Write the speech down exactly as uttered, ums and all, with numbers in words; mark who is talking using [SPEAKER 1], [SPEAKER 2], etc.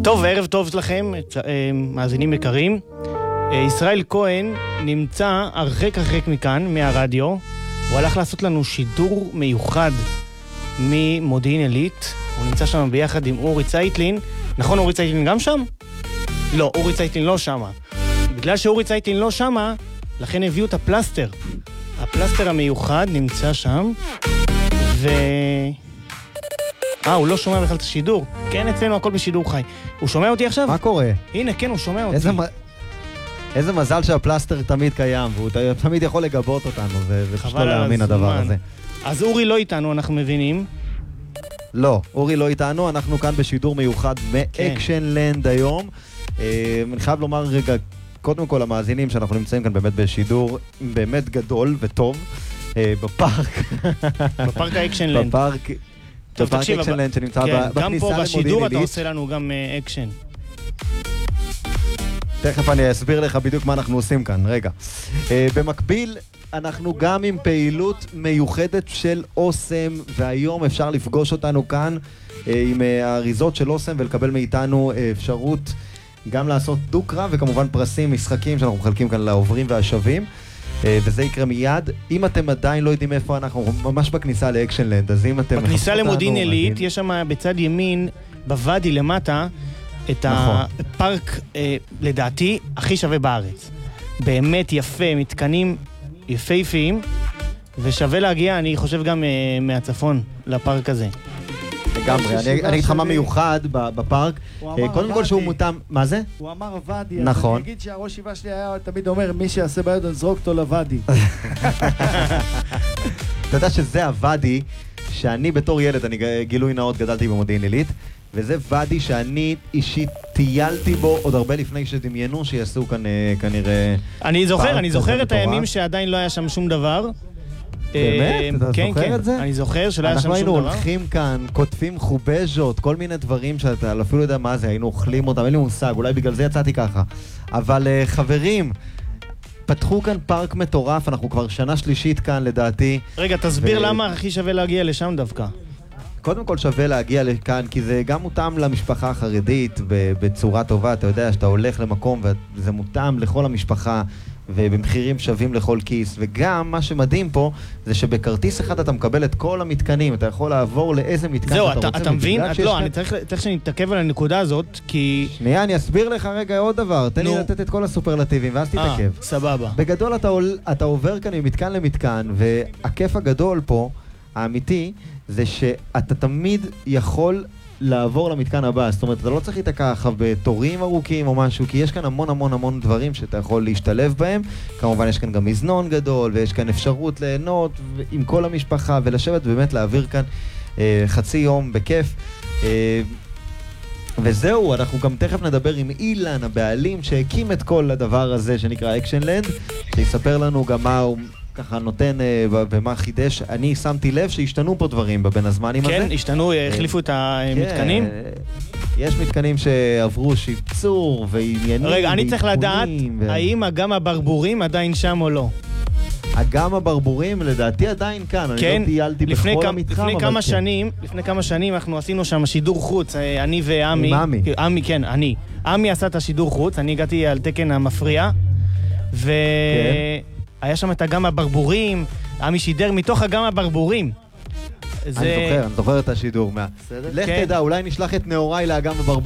[SPEAKER 1] טוב, ערב טוב לכם, מאזינים יקרים. ישראל כהן נמצא הרחק הרחק מכאן, מהרדיו. הוא הלך לעשות לנו שידור מיוחד ממודיעין עילית. הוא נמצא שם ביחד עם אורי צייטלין. נכון, אורי צייטלין גם שם? לא, אורי צייטלין לא שמה. בגלל שאורי צייטלין לא שמה, לכן הביאו את הפלסטר. הפלסטר המיוחד נמצא שם, ו... אה, הוא לא שומע בכלל את השידור. כן, אצלנו הכל בשידור חי. הוא שומע אותי עכשיו?
[SPEAKER 2] מה קורה?
[SPEAKER 1] הנה, כן, הוא שומע אותי.
[SPEAKER 2] איזה, איזה מזל שהפלסטר תמיד קיים, והוא תמיד יכול לגבות אותנו, זה פשוט לא להאמין הדבר הזה.
[SPEAKER 1] אז אורי לא איתנו, אנחנו מבינים.
[SPEAKER 2] לא, אורי לא איתנו, אנחנו כאן בשידור מיוחד מאקשן לנד היום. אני חייב לומר רגע, קודם כל המאזינים שאנחנו נמצאים כאן באמת בשידור באמת גדול וטוב, בפארק.
[SPEAKER 1] בפארק האקשן לנד.
[SPEAKER 2] בפארק...
[SPEAKER 1] טוב, תקשיב,
[SPEAKER 2] אקשן לנד שנמצא בכניסה למודיעין עילית.
[SPEAKER 1] גם פה בשידור אתה עושה לנו גם אקשן.
[SPEAKER 2] תכף אני אסביר לך בדיוק מה אנחנו עושים כאן, רגע. במקביל, אנחנו גם עם פעילות מיוחדת של אוסם, והיום אפשר לפגוש אותנו כאן עם האריזות של אוסם ולקבל מאיתנו אפשרות גם לעשות דו-קרב וכמובן פרסים, משחקים שאנחנו מחלקים כאן לעוברים והשווים. וזה יקרה מיד. אם אתם עדיין לא יודעים איפה אנחנו, ממש בכניסה לאקשן לנד, אז אם אתם...
[SPEAKER 1] בכניסה למודיעין עילית, יש שם בצד ימין, בוואדי למטה, את הפארק, לדעתי, הכי שווה בארץ. באמת יפה, מתקנים יפהפיים, ושווה להגיע, אני חושב גם מהצפון, לפארק הזה.
[SPEAKER 2] לגמרי, אני אגיד לך מה מיוחד בפארק, קודם כל שהוא מותאם, מה זה?
[SPEAKER 3] הוא אמר ואדי,
[SPEAKER 2] נכון.
[SPEAKER 3] אני אגיד שהראש שיבה שלי היה תמיד אומר, מי שיעשה בעיות נזרוק אותו לוואדי.
[SPEAKER 2] אתה יודע שזה הוואדי שאני בתור ילד, אני גילוי נאות גדלתי במודיעין עילית, וזה ואדי שאני אישית טיילתי בו עוד הרבה לפני שדמיינו שיעשו כאן כנראה...
[SPEAKER 1] אני זוכר, אני זוכר את הימים שעדיין לא היה שם שום דבר.
[SPEAKER 2] באמת? אתה זוכר את זה?
[SPEAKER 1] אני זוכר שלא היה שם שום דבר.
[SPEAKER 2] אנחנו היינו הולכים כאן, כותבים חובז'ות, כל מיני דברים שאתה אפילו יודע מה זה, היינו אוכלים אותם, אין לי מושג, אולי בגלל זה יצאתי ככה. אבל חברים, פתחו כאן פארק מטורף, אנחנו כבר שנה שלישית כאן לדעתי.
[SPEAKER 1] רגע, תסביר למה הכי שווה להגיע לשם דווקא.
[SPEAKER 2] קודם כל שווה להגיע לכאן, כי זה גם מותאם למשפחה החרדית בצורה טובה, אתה יודע שאתה הולך למקום וזה מותאם לכל המשפחה, ובמחירים שווים לכל כיס, וגם מה שמדהים פה זה שבכרטיס אחד אתה מקבל את כל המתקנים, אתה יכול לעבור לאיזה מתקן שאתה רוצה.
[SPEAKER 1] זהו, אתה מבין? לא, אני צריך שנתעכב על הנקודה הזאת, כי...
[SPEAKER 2] שנייה, אני אסביר לך רגע עוד דבר, תן לי לתת את כל הסופרלטיבים ואז תתעכב.
[SPEAKER 1] סבבה.
[SPEAKER 2] בגדול אתה עובר כאן ממתקן למתקן, והכיף הגדול פה, האמיתי, זה שאתה תמיד יכול לעבור למתקן הבא, זאת אומרת, אתה לא צריך להתקע ככה בתורים ארוכים או משהו, כי יש כאן המון המון המון דברים שאתה יכול להשתלב בהם. כמובן יש כאן גם מזנון גדול, ויש כאן אפשרות ליהנות עם כל המשפחה, ולשבת באמת להעביר כאן אה, חצי יום בכיף. אה, וזהו, אנחנו גם תכף נדבר עם אילן, הבעלים שהקים את כל הדבר הזה שנקרא אקשן לנד, שיספר לנו גם מה הוא... ככה נותן ומה חידש. אני שמתי לב שהשתנו פה דברים בבין הזמנים הזה.
[SPEAKER 1] כן, השתנו, החליפו את המתקנים.
[SPEAKER 2] יש מתקנים שעברו שיפצור ועניינים.
[SPEAKER 1] רגע, אני צריך לדעת האם אגם הברבורים עדיין שם או לא.
[SPEAKER 2] אגם הברבורים לדעתי עדיין כאן. אני לא טיילתי בכל המתחם.
[SPEAKER 1] לפני כמה שנים, לפני כמה שנים אנחנו עשינו שם שידור חוץ, אני ועמי.
[SPEAKER 2] עם עמי.
[SPEAKER 1] עמי, כן, אני. עמי עשה את השידור חוץ, אני הגעתי על תקן המפריע. ו... היה שם את אגם הברבורים, עמי שידר מתוך אגם הברבורים.
[SPEAKER 2] אני זוכר, אני זוכר את השידור. לך תדע, אולי נשלח את נאוריי לאגם הברבורים.